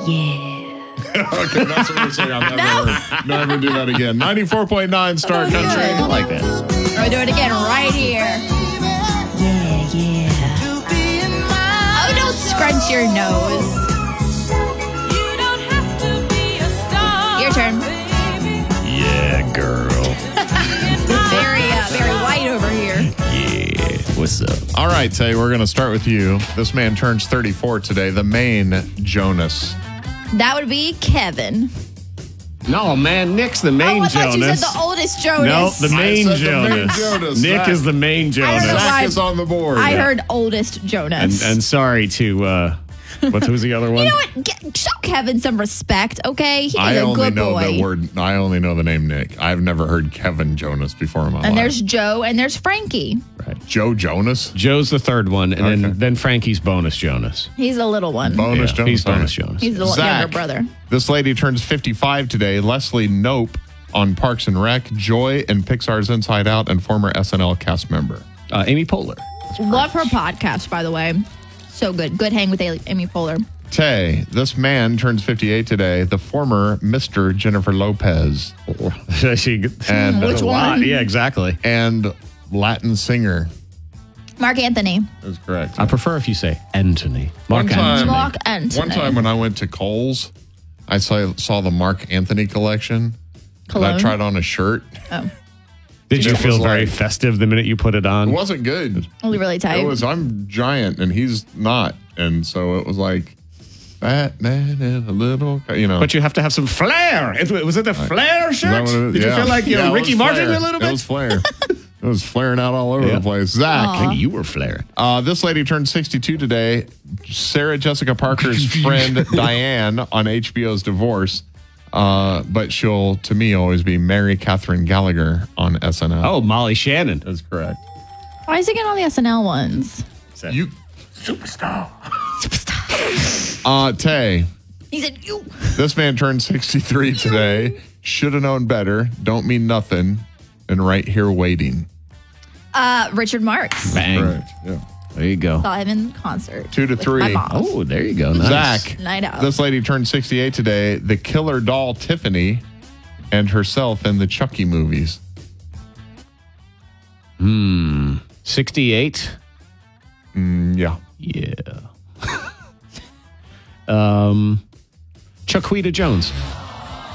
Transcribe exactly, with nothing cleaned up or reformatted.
Yeah. Okay, that's what we're saying. I'll never, No. never do that again. ninety-four point nine Star Oh, Country. good. I like that. We'll do it again right here. Yeah, yeah. Oh, don't scrunch your nose. Your turn. Yeah, girl. Very, uh, very white over here. Yeah. What's up? All right, Tay, we're going to start with you. This man turns thirty-four today, the main Jonas. That would be Kevin. No, man, Nick's the main oh, I thought Jonas. you said the oldest Jonas. No, the main I said the main Jonas. Jonas. Nick Zach. is the main I Jonas. don't know Zach why- is on the board. I heard oldest Jonas. And and sorry to uh what who's the other one? you know what? Get, show Kevin some respect, okay? He's I a only good know boy. the word. I only know the name Nick. I've never heard Kevin Jonas before in my and life. there's Joe and there's Frankie. Right. Joe Jonas, Joe's the third one, and Okay. then then Frankie's bonus Jonas. He's a little one. bonus Yeah, Jonas. he's bonus All right. Jonas. He's the Zach. younger brother. This lady turns fifty-five today. Leslie Knope on Parks and Rec, Joy and Pixar's Inside Out, and former S N L cast member. Uh, Amy Poehler. Love her podcast, by the way. So good. Good hang with Amy Poehler. Tay, this man turns fifty-eight today. The former Mister Jennifer Lopez she, And- that's Which a lot. one? Yeah, exactly. and Latin singer. Mark Anthony. Is correct. I prefer if you say Anthony. Mark One time- Anthony. Mark Anthony. One time when I went to Kohl's, I saw saw the Mark Anthony collection. And I Cologne? tried on a shirt. Oh, Did you It feel was very like- festive the minute you put it on? It wasn't good. really, really tight. It was. I'm giant and he's not, and so it was like fat man and a little, you know. But you have to have some flair. It, was it the flair Is that shirt? what it is? Did you Yeah. feel like you Yeah, know, it Ricky was Martin flare. a little bit? It was flare. It was flaring out all over Yeah. the place. Zach, I think you were flaring. uh, this lady turned sixty-two today. Sarah Jessica Parker's friend Diane on H B O's Divorce. Uh, but she'll, to me, always be Mary Catherine Gallagher on S N L. Oh, Molly Shannon. That's correct. Why is he getting all the S N L ones? You, Superstar. uh, Tay, He said, you. this man turned sixty-three today. Should have known better. Don't mean nothing. And right here waiting. Uh, Richard Marx. Bang. Yeah. There you go. Saw him in concert. Two to with three. My mom. Oh, there you go. Nice. Zach, Night out. this lady turned sixty-eight today. The killer doll Tiffany and herself in the Chucky movies. Hmm. sixty-eight. Mm, yeah. Yeah. um, Chuquita Jones.